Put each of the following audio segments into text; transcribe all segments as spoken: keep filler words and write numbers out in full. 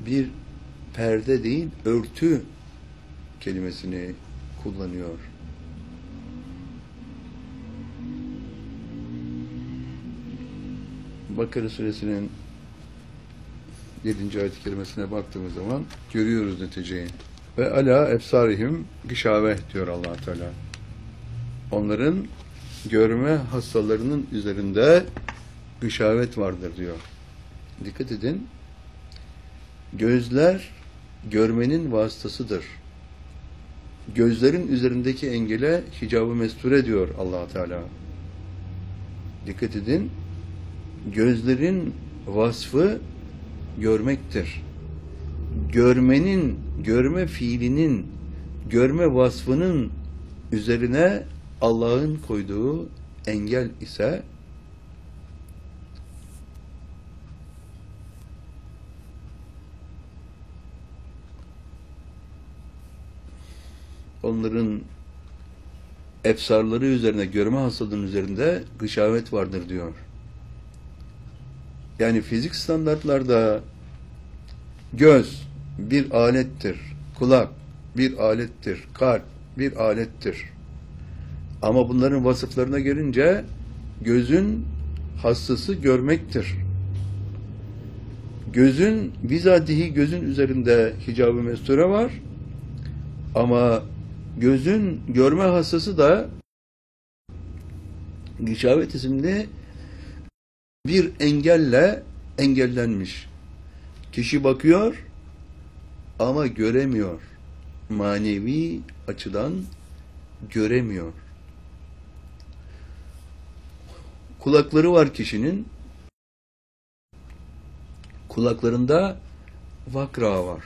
bir perde değil, örtü kelimesini kullanıyor. Bakara suresinin yedinci ayet-i kerimesine baktığımız zaman görüyoruz neticeyi. Ve ala ebsarihim gişave diyor Allah Teala. Onların görme hastalarının üzerinde gışavet vardır diyor. Dikkat edin. Gözler görmenin vasıtasıdır. Gözlerin üzerindeki engele hicab-ı mesture diyor Allah Teala. Dikkat edin. Gözlerin vasfı görmektir. Görmenin, görme fiilinin, görme vasfının üzerine Allah'ın koyduğu engel ise onların efsarları üzerine, görme hastalığının üzerinde gışavet vardır diyor. Yani fizik standartlarda göz bir alettir, kulak bir alettir, kalp bir alettir. Ama bunların vasıflarına gelince gözün hastası görmektir. Gözün, bizatihi gözün üzerinde hicab-ı mesture var. Ama gözün görme hastası da gışavet isimli bir engelle engellenmiş. Kişi bakıyor ama göremiyor. Manevi açıdan göremiyor. Kulakları var kişinin. Kulaklarında vakra var.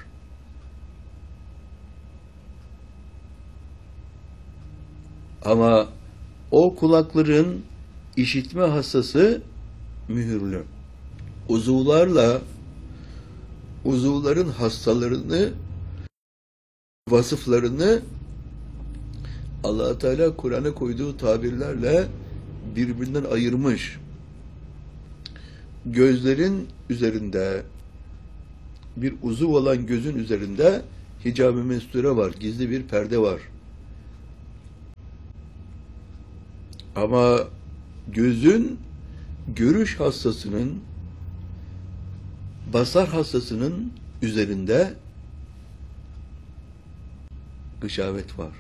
Ama o kulakların işitme hassası mühürlü. Uzuvlarla uzuvların hastalarını, vasıflarını Allah Teala Kur'an'a koyduğu tabirlerle birbirinden ayırmış. Gözlerin üzerinde, bir uzuv olan gözün üzerinde hicab-ı mesture var, gizli bir perde var. Ama gözün görüş hassasının, basar hassasının üzerinde gışavet var.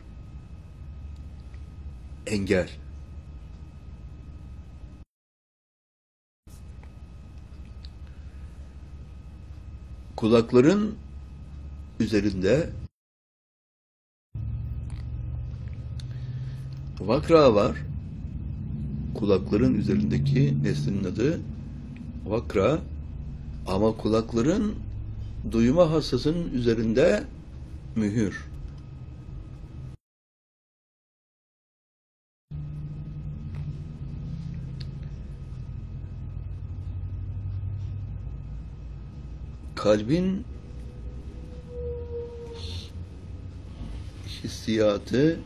Engel. Kulakların üzerinde vakra var. Kulakların üzerindeki nesnenin adı vakra. Ama kulakların duyma hassasının üzerinde mühür. Kalbin hissiyatı,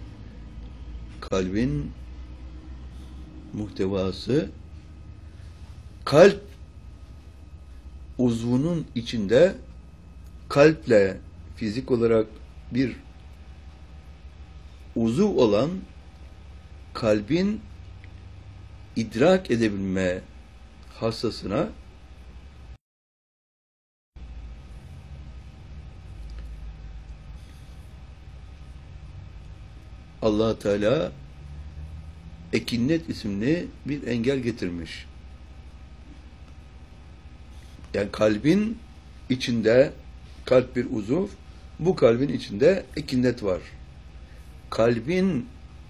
kalbin muhtevası, kalp uzvunun içinde kalple fizik olarak bir uzuv olan kalbin idrak edebilme hassasına Allah Teala ekinnet isimli bir engel getirmiş. Yani kalbin içinde, kalp bir uzuv, bu kalbin içinde ekinnet var. Kalbin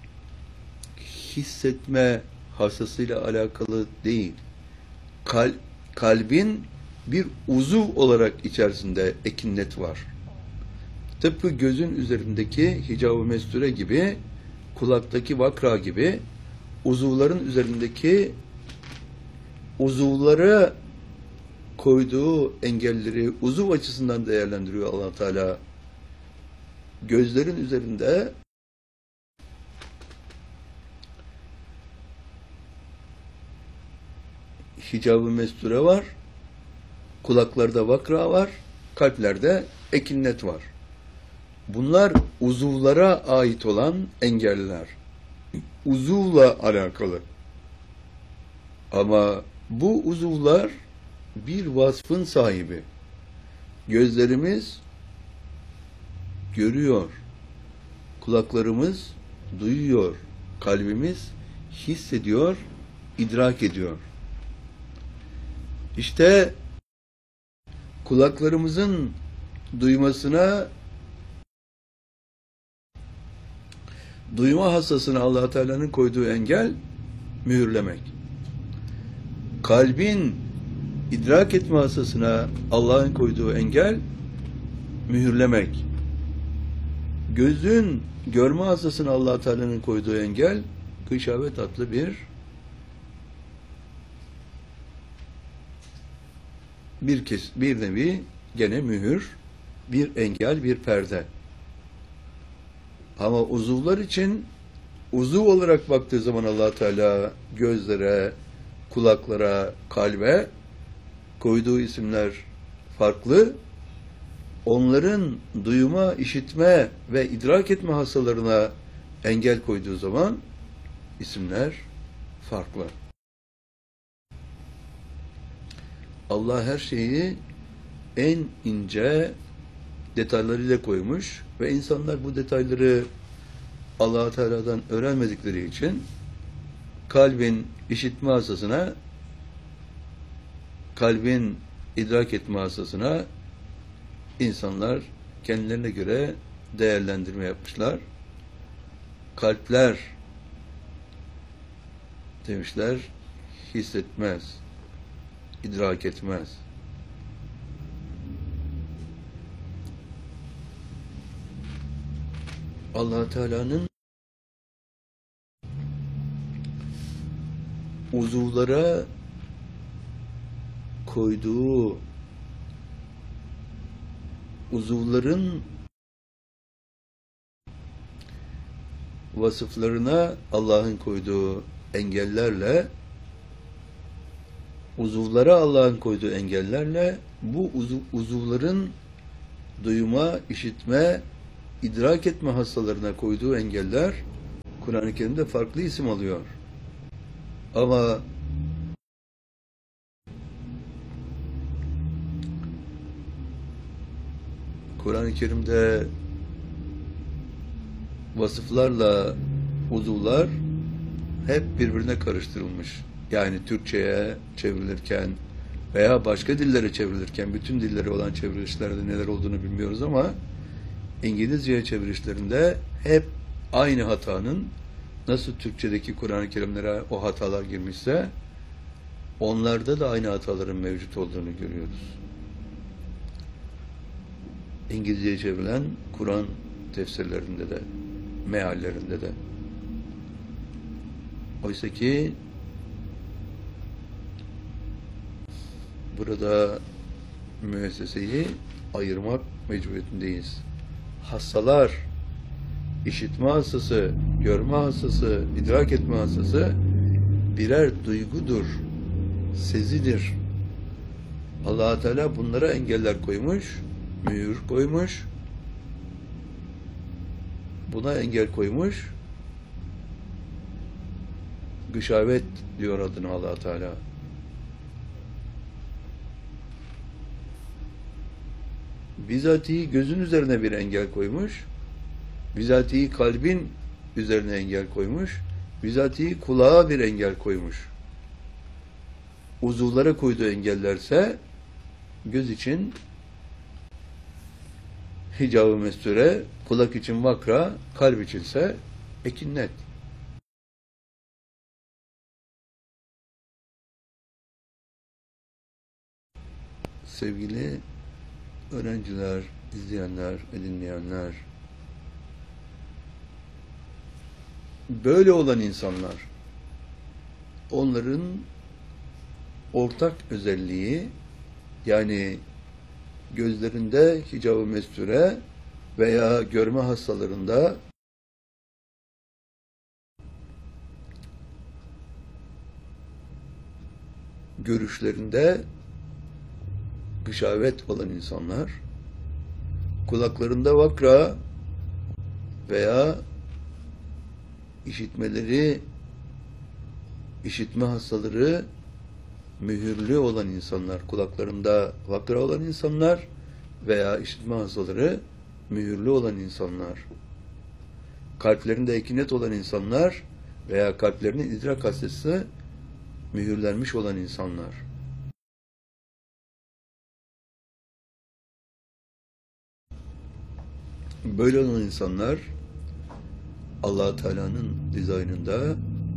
hissetme hassasıyla alakalı değil. Kal, kalbin bir uzuv olarak içerisinde ekinnet var. Tıpkı gözün üzerindeki hicab-ı mesture gibi, kulaktaki vakra gibi, uzuvların üzerindeki uzuvları koyduğu engelleri uzuv açısından değerlendiriyor Allah Teala. Gözlerin üzerinde hicab-ı mesture var, kulaklarda vakra var kalplerde ekinnet var. Bunlar uzuvlara ait olan engeller. Uzuvla alakalı. Ama bu uzuvlar bir vasfın sahibi. Gözlerimiz görüyor. Kulaklarımız duyuyor. Kalbimiz hissediyor, idrak ediyor. İşte kulaklarımızın duymasına, duyma hassasına Allah Teala'nın koyduğu engel mühürlemek. Kalbin idrak etme hassasına Allah'ın koyduğu engel mühürlemek. Gözün görme hassasına Allah Teala'nın koyduğu engel gışavet adlı bir bir kes bir nevi gene mühür, bir engel, bir perde. Ama uzuvlar için uzuv olarak baktığı zaman Allah Teala gözlere, kulaklara, kalbe koyduğu isimler farklı. Onların duyma, işitme ve idrak etme hastalarına engel koyduğu zaman isimler farklı. Allah her şeyi en ince detaylarıyla koymuş ve insanlar bu detayları Allah Teala'dan öğrenmedikleri için kalbin işitme hassasına, kalbin idrak etme hassasına insanlar kendilerine göre değerlendirme yapmışlar. Kalpler demişler hissetmez, idrak etmez. Allah Teala'nın uzuvlara koyduğu uzuvların vasıflarına Allah'ın koyduğu engellerle, uzuvlara Allah'ın koyduğu engellerle bu uzuv, uzuvların duyma, işitme, idrak etme hastalarına koyduğu engeller Kur'an-ı Kerim'de farklı isim alıyor. Ama Kur'an-ı Kerim'de vasıflarla uzuvlar hep birbirine karıştırılmış. Yani Türkçe'ye çevrilirken veya başka dillere çevrilirken, bütün dillere olan çevrilişlerde neler olduğunu bilmiyoruz ama İngilizce'ye çevirişlerinde hep aynı hatanın, nasıl Türkçedeki Kur'an-ı Kerimlere o hatalar girmişse onlarda da aynı hataların mevcut olduğunu görüyoruz. İngilizce'ye çevrilen Kur'an tefsirlerinde de, meallerinde de. Oysa ki burada müesseseyi ayırmak mecburiyetindeyiz. Hastalar, işitme hastası, görme hastası, idrak etme hastası birer duygudur, sezidir. Allah Teala bunlara engeller koymuş, mühür koymuş, buna engel koymuş, gışavet diyor adına Allah Teala. Bizatihi gözün üzerine bir engel koymuş, bizatihi kalbin üzerine engel koymuş, bizatihi kulağa bir engel koymuş. Uzuvlara koyduğu engellerse göz için hicab-ı mesture, kulak için vakra, kalp içinse ekinnet. Sevgili öğrenciler, izleyenler, dinleyenler, böyle olan insanlar, onların ortak özelliği, yani gözlerinde hicab-ı mesture veya görme hastalarında görüşlerinde gışavet olan insanlar, kulaklarında vakra veya işitmeleri, işitme hastaları mühürlü olan insanlar, kulaklarında vakra olan insanlar veya işitme hastaları mühürlü olan insanlar, kalplerinde ekinet olan insanlar veya kalplerinin idrak hastası mühürlenmiş olan insanlar. Böyle olan insanlar Allah Teala'nın dizaynında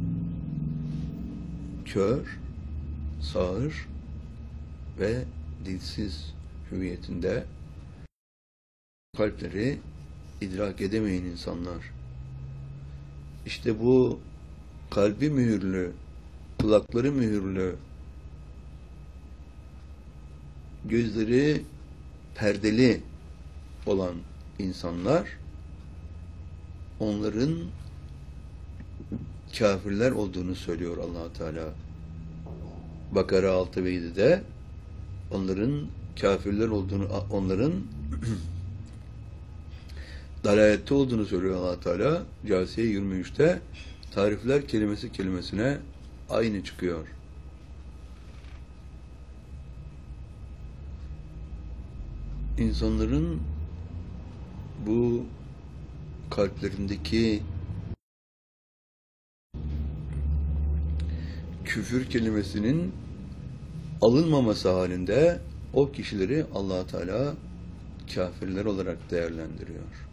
kör, sağır ve dilsiz hüviyetinde kalpleri idrak edemeyen insanlar. İşte bu kalbi mühürlü, kulakları mühürlü, gözleri perdeli olan insanlar, onların kafirler olduğunu söylüyor Allah Teala. Bakara altı ve yedide onların kafirler olduğunu, onların dalalette olduğunu söylüyor Allah Teala. Câsiye yirmi üçte tarifler kelimesi kelimesine aynı çıkıyor. İnsanların bu kalplerindeki küfür kelimesinin alınmaması halinde o kişileri Allah Teala kafirler olarak değerlendiriyor.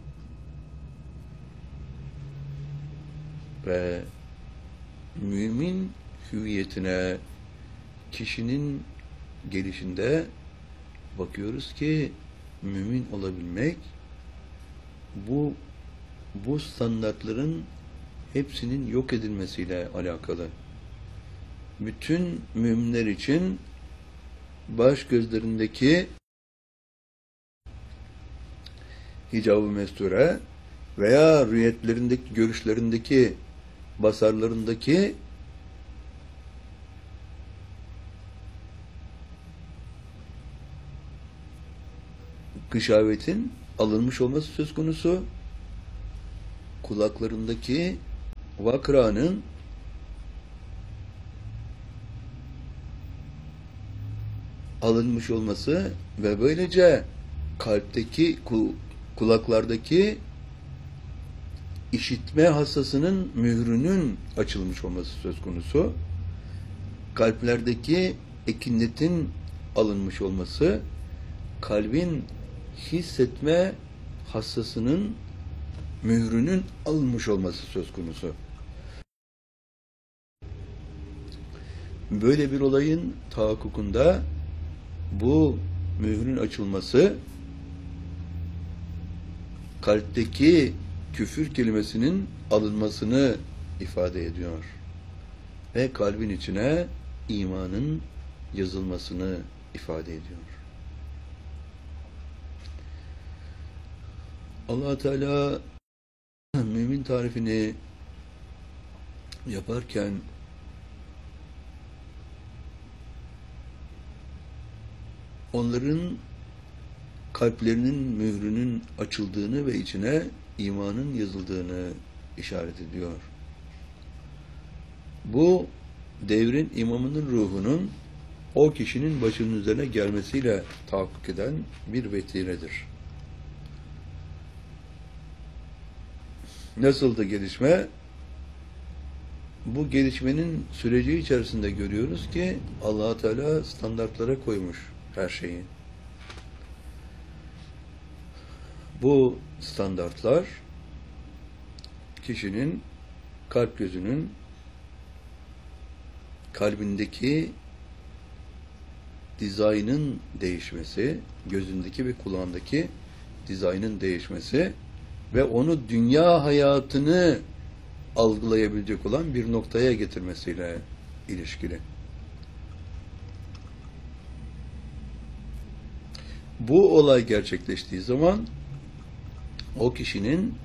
Ve mümin hüviyetine, kişinin gelişinde bakıyoruz ki mümin olabilmek bu bu standartların hepsinin yok edilmesiyle alakalı. Bütün müminler için baş gözlerindeki hicab-ı mesture veya rüyetlerindeki, görüşlerindeki, basarlarındaki gışavetin alınmış olması söz konusu, kulaklarındaki vakranın alınmış olması ve böylece kalpteki, kulaklardaki işitme hassasının mührünün açılmış olması söz konusu, kalplerdeki ekinetin alınmış olması, kalbin hissetme hassasının mührünün alınmış olması söz konusu. Böyle bir olayın tahakkukunda bu mührün açılması kalpteki küfür kelimesinin alınmasını ifade ediyor. Ve kalbin içine imanın yazılmasını ifade ediyor. Allah Teala mümin tarifini yaparken onların kalplerinin mührünün açıldığını ve içine imanın yazıldığını işaret ediyor. Bu devrin imamının ruhunun o kişinin başının üzerine gelmesiyle tahakkuk eden bir vetiredir. Nasıldı gelişme? Bu gelişmenin süreci içerisinde görüyoruz ki Allah Teala standartlara koymuş her şeyi. Bu standartlar kişinin kalp gözünün kalbindeki dizaynın değişmesi, gözündeki ve kulağındaki dizaynın değişmesi ve onu dünya hayatını algılayabilecek olan bir noktaya getirmesiyle ilişkili. Bu olay gerçekleştiği zaman o kişinin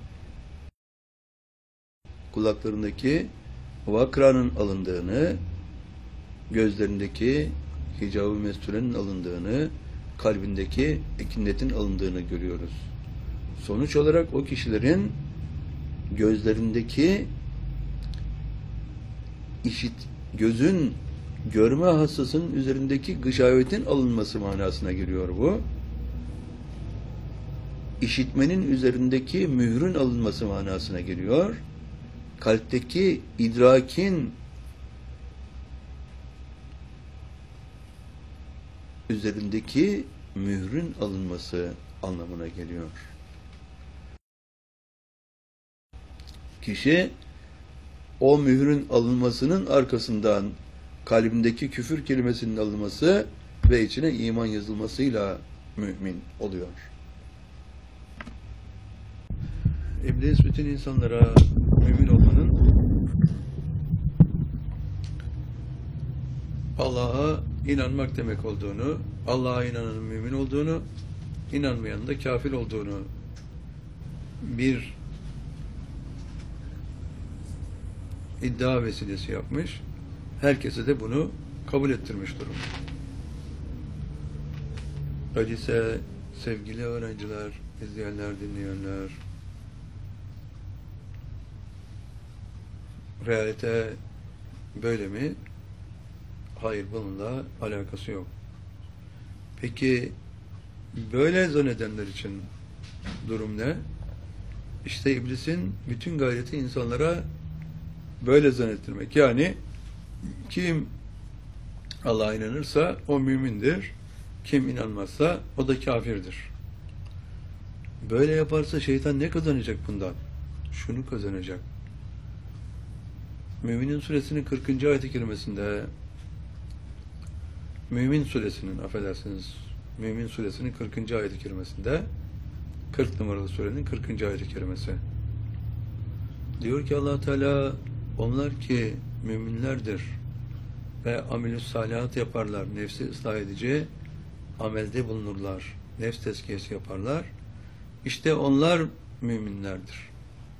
kulaklarındaki vakranın alındığını, gözlerindeki hicab-ı mesturenin alındığını, kalbindeki ekinetin alındığını görüyoruz. Sonuç olarak o kişilerin gözlerindeki işit, gözün görme hassasının üzerindeki gışavetin alınması manasına geliyor bu. İşitmenin üzerindeki mührün alınması manasına geliyor. Kalpteki idrakin üzerindeki mührün alınması anlamına geliyor. Kişi o mührün alınmasının arkasından kalbindeki küfür kelimesinin alınması ve içine iman yazılmasıyla mümin oluyor. İblis bütün insanlara mümin olmanın Allah'a inanmak demek olduğunu, Allah'a inananın mümin olduğunu, inanmayanın da kafir olduğunu bir iddia vesilesi yapmış. Herkese de bunu kabul ettirmiş durumda. Öyleyse sevgili öğrenciler, izleyenler, dinleyenler, realite böyle mi? Hayır, bununla alakası yok. Peki böyle zannedenler için durum ne? İşte iblisin bütün gayreti insanlara böyle zannettirmek. Yani kim Allah'a inanırsa o mümindir. Kim inanmazsa o da kafirdir. Böyle yaparsa şeytan ne kazanacak bundan? Şunu kazanacak. Müminin suresinin kırkıncı ayet-i kerimesinde Mümin suresinin, affedersiniz, Mümin suresinin kırkıncı ayet-i kerimesinde kırk numaralı surenin kırkıncı ayet-i kerimesi. Diyor ki Allah Teala, onlar ki müminlerdir ve amelü salihat yaparlar, nefsi ıslah edici amelde bulunurlar, nefs tezkiyesi yaparlar. İşte onlar müminlerdir.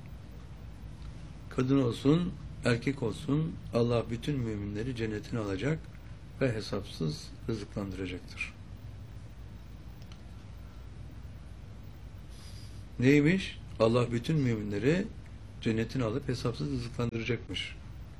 Kadın olsun, erkek olsun, Allah bütün müminleri cennetine alacak ve hesapsız rızıklandıracaktır. Neymiş? Allah bütün müminleri cennetine alıp hesapsız rızıklandıracakmış.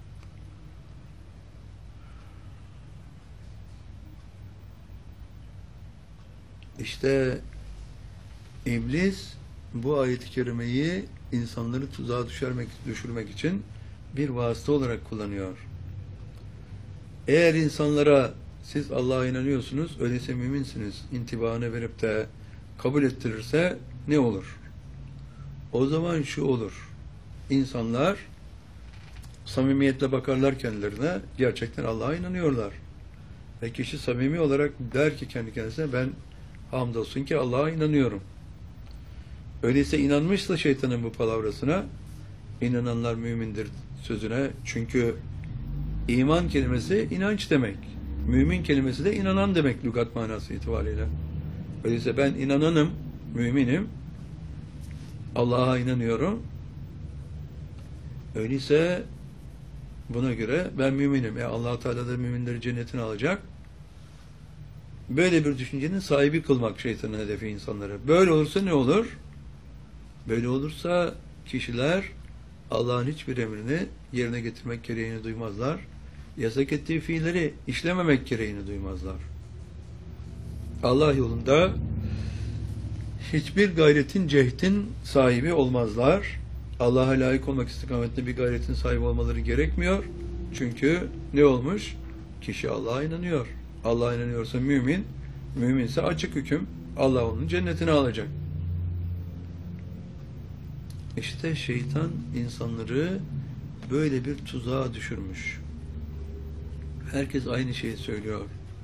İşte iblis bu ayet-i kerimeyi insanları tuzağa düşürmek, düşürmek için bir vasıta olarak kullanıyor. Eğer insanlara siz Allah'a inanıyorsunuz, öyleyse müminsiniz intibahını verip de kabul ettirirse ne olur? O zaman şu olur. İnsanlar samimiyetle bakarlar kendilerine, gerçekten Allah'a inanıyorlar. Ve kişi samimi olarak der ki kendi kendisine, ben hamdolsun ki Allah'a inanıyorum. Öyleyse inanmışsa şeytanın bu palavrasına, inananlar mümindir sözüne, çünkü iman kelimesi inanç demek. Mümin kelimesi de inanan demek lügat manası itibariyle. Öyleyse ben inananım, müminim, Allah'a inanıyorum. Öyleyse buna göre ben müminim. E Allah Teala da müminleri cennetine alacak. Böyle bir düşüncenin sahibi kılmak şeytanın hedefi insanları. Böyle olursa ne olur? Böyle olursa kişiler Allah'ın hiçbir emrini yerine getirmek gereğini duymazlar. Yasak ettiği fiilleri işlememek gereğini duymazlar. Allah yolunda hiçbir gayretin, cehdin sahibi olmazlar. Allah'a layık olmak istikametinde bir gayretin sahibi olmaları gerekmiyor. Çünkü ne olmuş? Kişi Allah'a inanıyor. Allah'a inanıyorsa mümin, müminse açık hüküm. Allah onun cennetine alacak. İşte şeytan insanları böyle bir tuzağa düşürmüş. Herkes aynı şeyi söylüyor.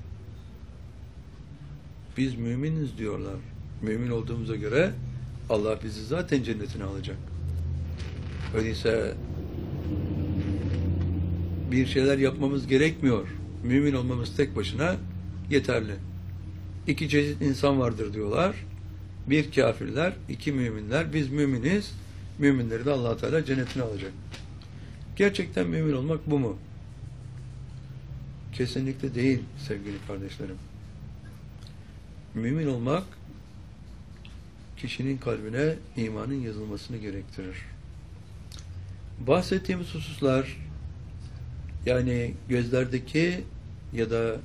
Biz müminiz diyorlar. Mümin olduğumuza göre Allah bizi zaten cennetine alacak. Öyleyse bir şeyler yapmamız gerekmiyor. Mümin olmamız tek başına yeterli. İki çeşit insan vardır diyorlar. Bir kafirler, iki müminler. Biz müminiz. Müminleri de Allah Teala cennetine alacak. Gerçekten mümin olmak bu mu? Kesinlikle değil sevgili kardeşlerim. Mümin olmak kişinin kalbine imanın yazılmasını gerektirir. Bahsettiğimiz hususlar, yani gözlerdeki ya da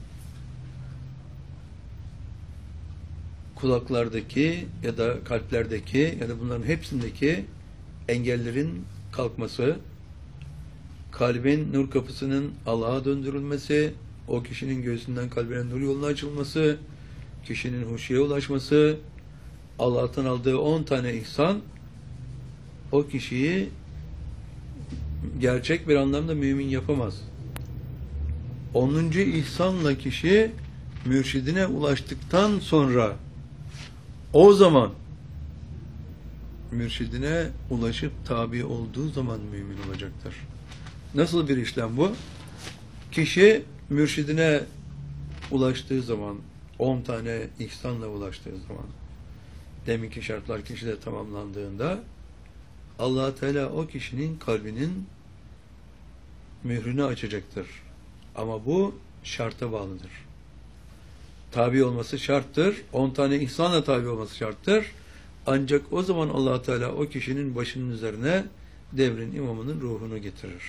kulaklardaki ya da kalplerdeki ya da bunların hepsindeki engellerin kalkması, kalbin nur kapısının Allah'a döndürülmesi, o kişinin göğsünden kalbine nur yoluna açılması, kişinin huşuya ulaşması, Allah'tan aldığı on tane ihsan o kişiyi gerçek bir anlamda mümin yapamaz. Onuncu ihsanla kişi mürşidine ulaştıktan sonra o zaman mürşidine ulaşıp tabi olduğu zaman mümin olacaktır. Nasıl bir işlem bu? Kişi mürşidine ulaştığı zaman, on tane ihsanla ulaştığı zaman, deminki şartlar kişide tamamlandığında Allah Teala o kişinin kalbinin mührünü açacaktır. Ama bu şarta bağlıdır. Tabi olması şarttır. On tane ihsanla tabi olması şarttır. Ancak o zaman Allah Teala o kişinin başının üzerine devrin imamının ruhunu getirir.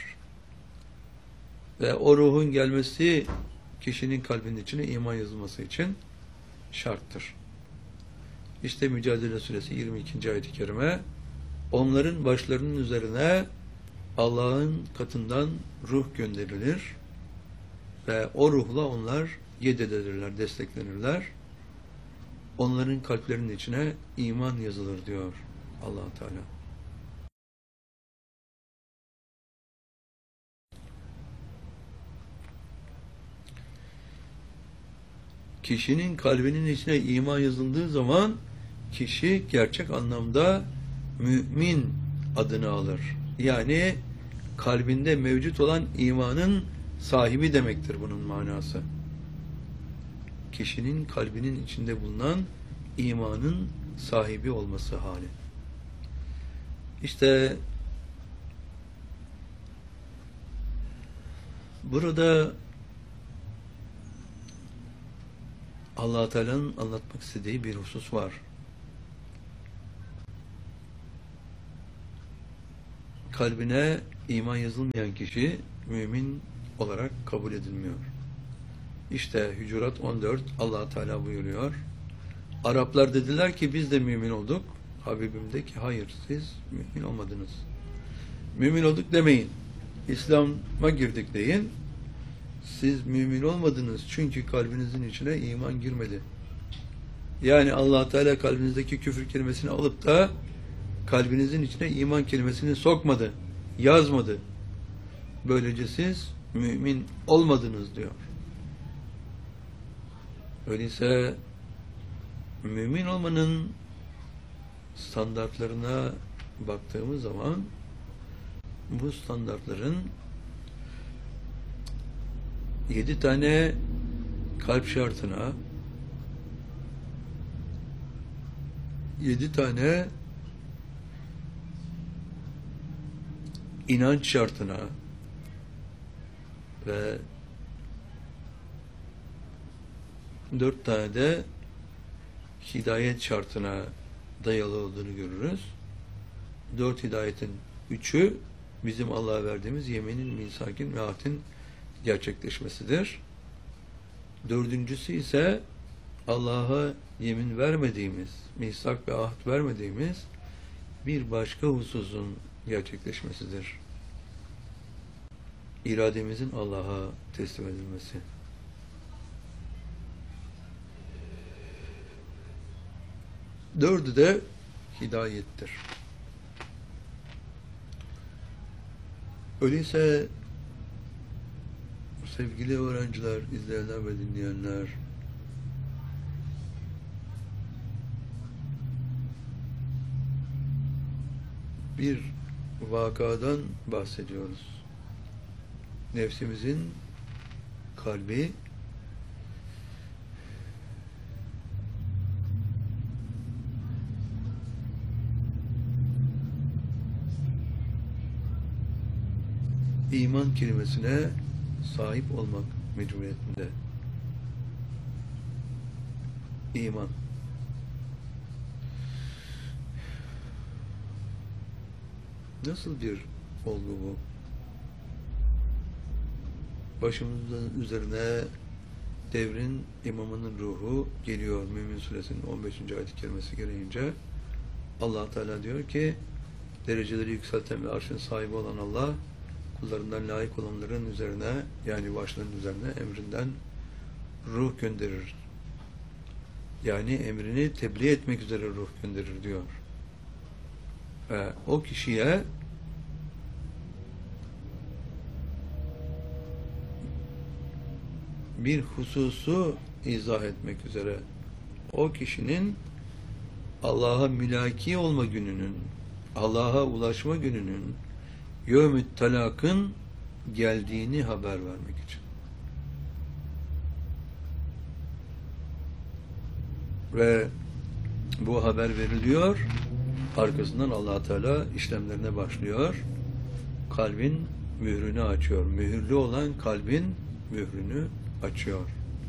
Ve o ruhun gelmesi kişinin kalbinin içine iman yazılması için şarttır. İşte Mücadele Suresi yirmi ikinci ayet-i kerime, onların başlarının üzerine Allah'ın katından ruh gönderilir ve o ruhla onlar yededilirler, desteklenirler. Onların kalplerinin içine iman yazılır diyor Allah Teala. Kişinin kalbinin içine iman yazıldığı zaman kişi gerçek anlamda mümin adını alır. Yani kalbinde mevcut olan imanın sahibi demektir bunun manası. Kişinin kalbinin içinde bulunan imanın sahibi olması hali. İşte burada Allah Teala'nın anlatmak istediği bir husus var. Kalbine iman yazılmayan kişi mümin olarak kabul edilmiyor. İşte Hucurat on dört Allah Teala buyuruyor. Araplar dediler ki biz de mümin olduk. Habibim de ki hayır siz mümin olmadınız. Mümin olduk demeyin. İslam'a girdik deyin. Siz mümin olmadınız çünkü kalbinizin içine iman girmedi. Yani Allah Teala kalbinizdeki küfür kelimesini alıp da kalbinizin içine iman kelimesini sokmadı, yazmadı. Böylece siz mümin olmadınız diyor. Öyleyse mümin olmanın standartlarına baktığımız zaman bu standartların yedi tane kalp şartına, yedi tane inanç şartına ve dört tane de hidayet şartına dayalı olduğunu görürüz. Dört hidayetin üçü bizim Allah'a verdiğimiz yeminin, misakin ve ahdin gerçekleşmesidir. Dördüncüsü ise Allah'a yemin vermediğimiz, misak ve ahd vermediğimiz bir başka hususun gerçekleşmesidir. İrademizin Allah'a teslim edilmesi. Dördü de hidayettir. Öyleyse sevgili öğrenciler, izleyenler ve dinleyenler, bir vakadan bahsediyoruz. Nefsimizin kalbi iman kelimesine sahip olmak mecburiyetinde. İman. Nasıl bir olgu bu? Başımızın üzerine devrin imamının ruhu geliyor. Mümin Suresinin on beşinci ayet-i kerimesi gereğince Allah Teala diyor ki, dereceleri yükselten ve arşın sahibi olan Allah, kullarından layık olanların üzerine, yani başların üzerine emrinden ruh gönderir. Yani emrini tebliğ etmek üzere ruh gönderir diyor. Ve o kişiye bir hususu izah etmek üzere, o kişinin Allah'a mülaki olma gününün, Allah'a ulaşma gününün, yevm-i talakın geldiğini haber vermek için. Ve bu haber veriliyor, arkasından Allah Teala işlemlerine başlıyor. Kalbin mührünü açıyor. Mühürlü olan kalbin mührünü açıyor.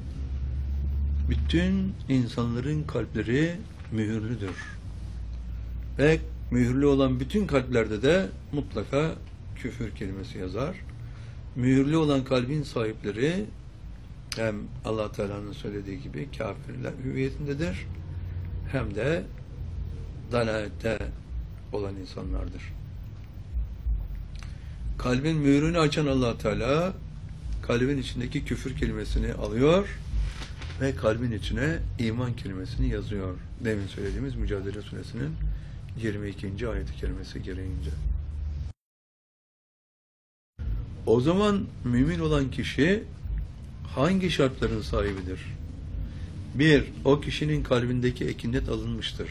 Bütün insanların kalpleri mühürlüdür. Ve mühürlü olan bütün kalplerde de mutlaka küfür kelimesi yazar. Mühürlü olan kalbin sahipleri hem Allah Teala'nın söylediği gibi kafirler hüviyetindedir, hem de dalalette olan insanlardır. Kalbin mührünü açan Allah Teala kalbin içindeki küfür kelimesini alıyor ve kalbin içine iman kelimesini yazıyor. Demin söylediğimiz Mücadele Suresinin yirmi ikinci ayet-i kerimesi gereğince. O zaman mümin olan kişi hangi şartların sahibidir? Bir, o kişinin kalbindeki ekinet alınmıştır.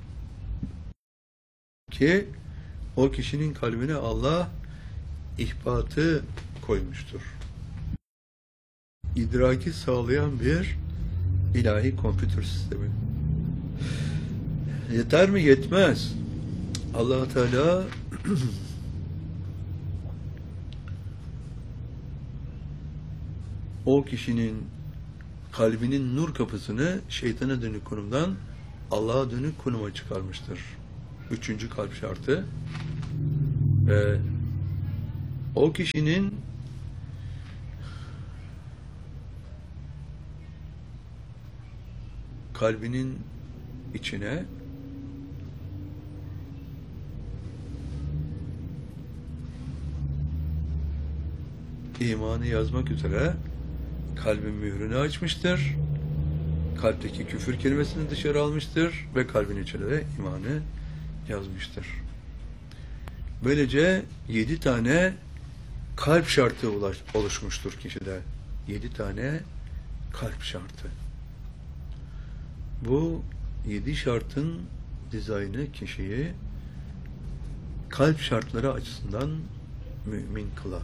Ki o kişinin kalbine Allah ihbatı koymuştur. İdraki sağlayan bir ilahi kompütür sistemi. Yeter mi? Yetmez. Allah Teala o kişinin kalbinin nur kapısını şeytana dönük konumdan Allah'a dönük konuma çıkarmıştır. Üçüncü kalp şartı. Ee, o kişinin kalbinin içine imanı yazmak üzere kalbin mührünü açmıştır. Kalpteki küfür kelimesini dışarı almıştır ve kalbin içine de imanı yazmıştır. Böylece yedi tane kalp şartı oluşmuştur kişide. Yedi tane kalp şartı. Bu yedi şartın dizaynı kişiyi kalp şartları açısından mümin kılar.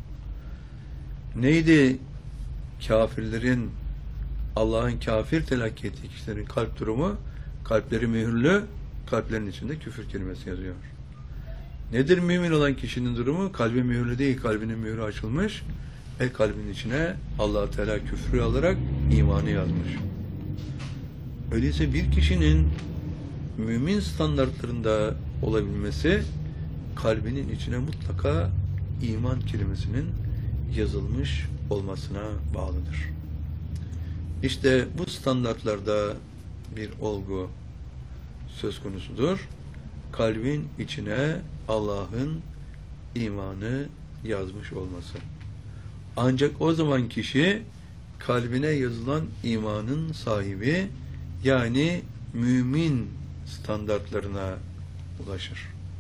Neydi kafirlerin, Allah'ın kafir telakki ettiği kişilerin kalp durumu? Kalpleri mühürlü, kalplerin içinde küfür kelimesi yazıyor. Nedir mümin olan kişinin durumu? Kalbi mühürlü değil, kalbinin mührü açılmış ve kalbin içine Allah Teala küfrü alarak imanı yazmış. Öyleyse bir kişinin mümin standartlarında olabilmesi, kalbinin içine mutlaka iman kelimesinin yazılmış olmasına bağlıdır. İşte bu standartlarda bir olgu söz konusudur. Kalbin içine Allah'ın imanı yazmış olması. Ancak o zaman kişi kalbine yazılan imanın sahibi, yani mümin standartlarına ulaşır.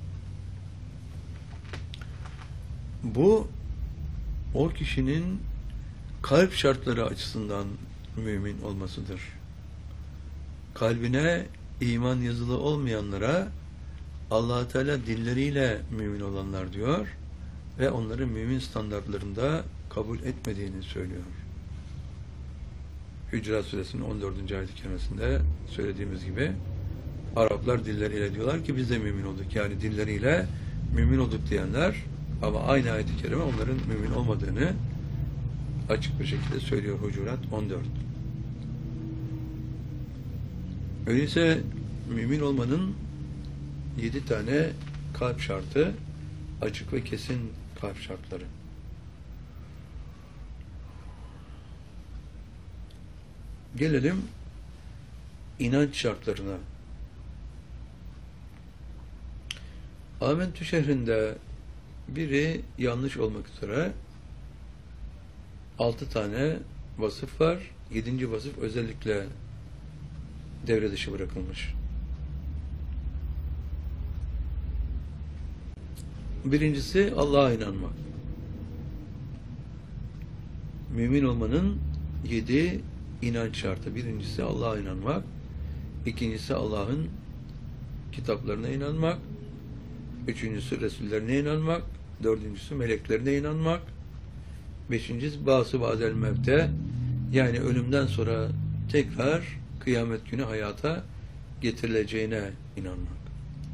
Bu o kişinin kalp şartları açısından mümin olmasıdır. Kalbine iman yazılı olmayanlara Allah Teala dilleriyle mümin olanlar diyor ve onları mümin standartlarında kabul etmediğini söylüyor. Hücurat Suresinin on dördüncü ayet-i kerimesinde söylediğimiz gibi Araplar dilleriyle diyorlar ki biz de mümin olduk. Yani dilleriyle mümin olduk diyenler, ama aynı ayet-i kerime onların mümin olmadığını açık bir şekilde söylüyor Hucurat on dört. Öyleyse mümin olmanın yedi tane kalp şartı Açık ve kesin kalp şartları. Gelelim inanç şartlarına. Amentü şehrinde biri yanlış olmak üzere altı tane vasıf var. Yedinci vasıf özellikle devre dışı bırakılmış. Birincisi Allah'a inanmak. Mümin olmanın yedi inanç şartı. Birincisi Allah'a inanmak. İkincisi Allah'ın kitaplarına inanmak. Üçüncüsü Resullerine inanmak. Dördüncüsü meleklerine inanmak. Beşincisi ba'su ba'del mevte, yani ölümden sonra tekrar kıyamet günü hayata getirileceğine inanmak.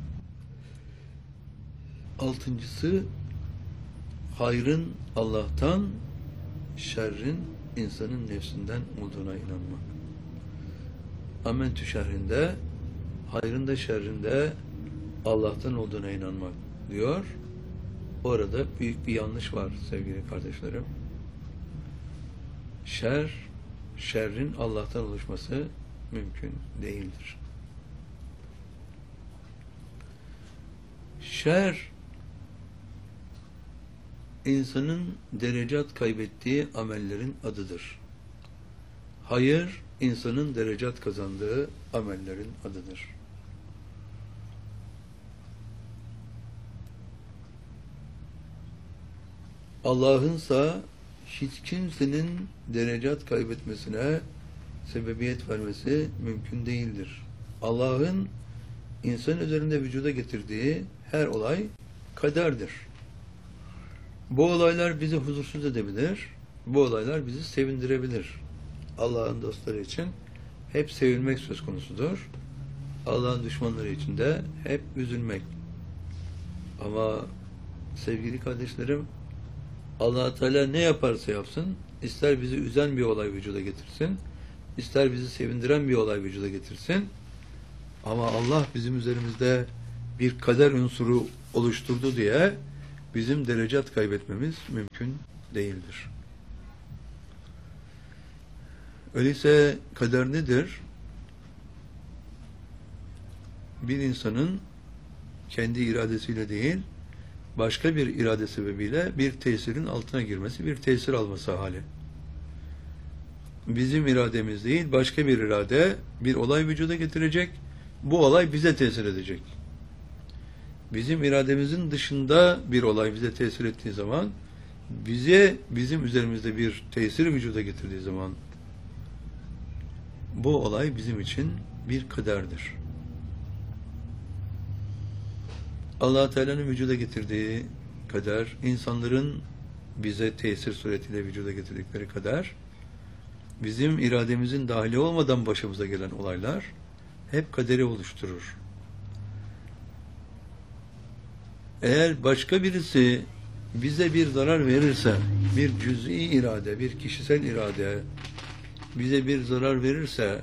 Altıncısı hayrın Allah'tan, şerrin insanın nefsinden olduğuna inanmak. Amentü şerrinde, hayrın da şerrin de Allah'tan olduğuna inanmak diyor. Orada büyük bir yanlış var sevgili kardeşlerim. Şer, şerrin Allah'tan oluşması mümkün değildir. Şer, insanın derecat kaybettiği amellerin adıdır. Hayır, insanın derecat kazandığı amellerin adıdır. Allah'ınsa hiç kimsenin derecat kaybetmesine sebebiyet vermesi mümkün değildir. Allah'ın insan üzerinde vücuda getirdiği her olay kaderdir. Bu olaylar bizi huzursuz edebilir, bu olaylar bizi sevindirebilir. Allah'ın dostları için hep sevilmek söz konusudur. Allah'ın düşmanları için de hep üzülmek. Ama sevgili kardeşlerim, Allah Teala ne yaparsa yapsın, ister bizi üzen bir olay vücuda getirsin, ister bizi sevindiren bir olay vücuda getirsin, ama Allah bizim üzerimizde bir kader unsuru oluşturdu diye bizim derecat kaybetmemiz mümkün değildir. Öyleyse kader nedir? Bir insanın kendi iradesiyle değil, başka bir irade sebebiyle bir tesirin altına girmesi, bir tesir alması hali. Bizim irademiz değil, başka bir irade bir olay vücuda getirecek, bu olay bize tesir edecek. Bizim irademizin dışında bir olay bize tesir ettiği zaman, bize, bizim üzerimizde bir tesir vücuda getirdiği zaman, bu olay bizim için bir kaderdir. Allah Teala'nın vücuda getirdiği kader, insanların bize tesir suretiyle vücuda getirdikleri kader, bizim irademizin dahili olmadan başımıza gelen olaylar hep kaderi oluşturur. Eğer başka birisi bize bir zarar verirse, bir cüz'i irade, bir kişisel irade bize bir zarar verirse,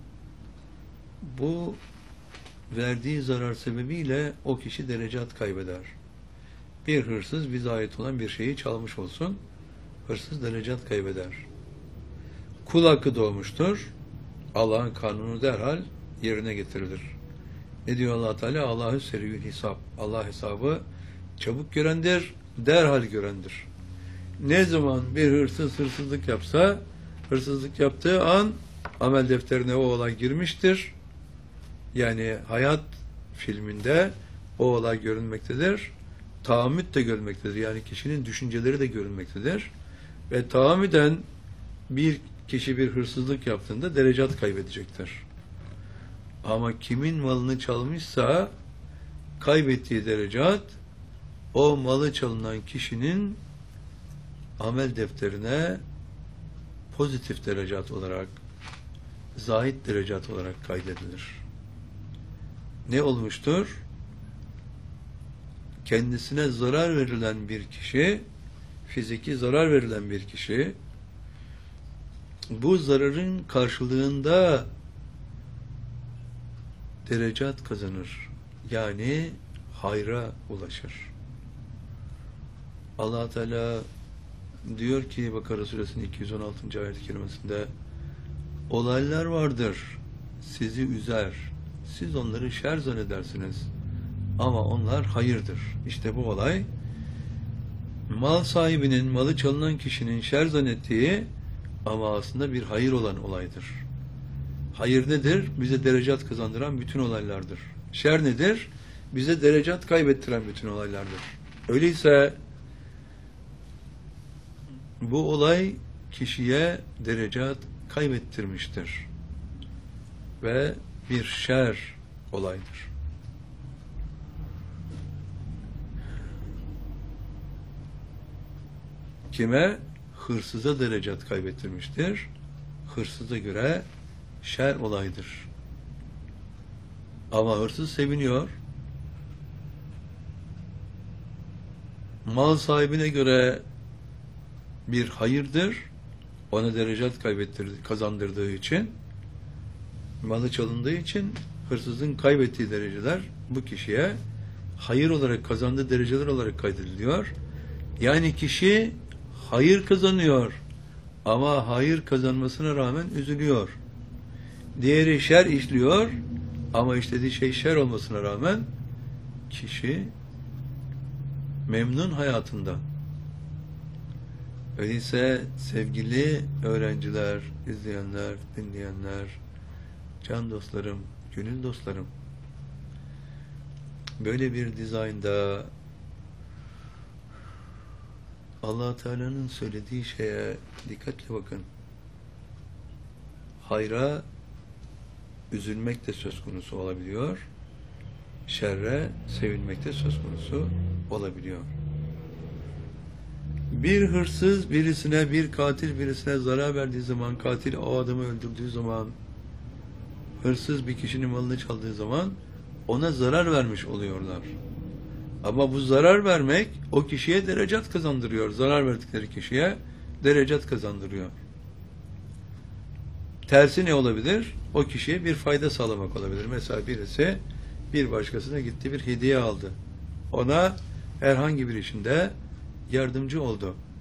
bu verdiği zarar sebebiyle o kişi derecat kaybeder. Bir hırsız bize ait olan bir şeyi çalmış olsun, hırsız derecat kaybeder. Kul hakkı doğmuştur, Allah'ın kanunu derhal yerine getirilir. Ne diyor Allah Teala? Allahü seriyül hesap. Allah hesabı çabuk görendir, derhal görendir. Ne zaman bir hırsız hırsızlık yapsa, hırsızlık yaptığı an amel defterine o olay girmiştir. Yani hayat filminde o olay görünmektedir. Tahammüt de görülmektedir. Yani kişinin düşünceleri de görülmektedir. Ve tahammüden bir kişi bir hırsızlık yaptığında derecat kaybedecektir. Ama kimin malını çalmışsa kaybettiği derecat, o malı çalınan kişinin amel defterine pozitif derecat olarak, zahid derecat olarak kaydedilir. Ne olmuştur? Kendisine zarar verilen bir kişi, fiziki zarar verilen bir kişi, bu zararın karşılığında derecat kazanır. Yani hayra ulaşır. Allah Teala diyor ki Bakara suresinin iki yüz on altıncı ayet-i kerimesinde, olaylar vardır, sizi üzer, siz onları şer zannedersiniz ama onlar hayırdır. İşte bu olay, mal sahibinin, malı çalınan kişinin şer zannettiği ama aslında bir hayır olan olaydır. Hayır nedir? Bize derecat kazandıran bütün olaylardır. Şer nedir? Bize derecat kaybettiren bütün olaylardır. Öyleyse bu olay kişiye derecat kaybettirmiştir ve bir şer olaydır. Kime? Hırsıza derecat kaybettirmiştir. Hırsıza göre şer olaydır. Ama hırsız seviniyor. Mal sahibine göre bir hayırdır. Ona derecat kaybettirdi, kazandırdığı için, malı çalındığı için hırsızın kaybettiği dereceler bu kişiye hayır olarak kazandığı dereceler olarak kaydediliyor. Yani kişi hayır kazanıyor ama hayır kazanmasına rağmen üzülüyor. Diğeri şer işliyor ama işlediği şey şer olmasına rağmen kişi memnun hayatında. Öyleyse sevgili öğrenciler, izleyenler, dinleyenler, can dostlarım, gönül dostlarım, böyle bir dizaynda Allah Teala'nın söylediği şeye dikkatle bakın. Hayra üzülmek de söz konusu olabiliyor. Şerre sevinmek de söz konusu olabiliyor. Bir hırsız birisine, bir katil birisine zarar verdiği zaman, katil o adamı öldürdüğü zaman, hırsız bir kişinin malını çaldığı zaman ona zarar vermiş oluyorlar. Ama bu zarar vermek o kişiye derecat kazandırıyor. Zarar verdikleri kişiye derecat kazandırıyor. Tersi ne olabilir? O kişiye bir fayda sağlamak olabilir. Mesela birisi bir başkasına gitti, bir hediye aldı. Ona herhangi bir işinde yardımcı oldu.